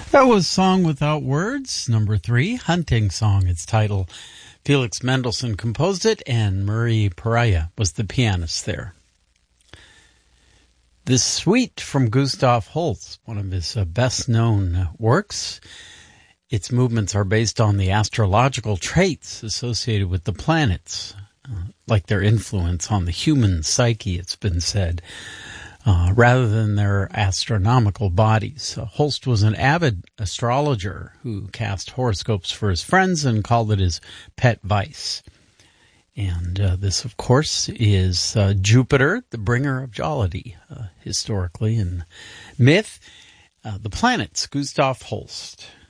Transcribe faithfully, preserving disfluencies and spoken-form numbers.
That was Song Without Words, number three, Hunting Song, its title. Felix Mendelssohn composed it, and Murray Pariah was the pianist there. This suite from Gustav Holst, one of his uh, best-known works. Its movements are based on the astrological traits associated with the planets, uh, like their influence on the human psyche, it's been said. Uh, rather than their astronomical bodies. Uh, Holst was an avid astrologer who cast horoscopes for his friends and called it his pet vice. And uh, this, of course, is uh, Jupiter, the bringer of jollity, uh, historically in myth. Uh, the planets, Gustav Holst.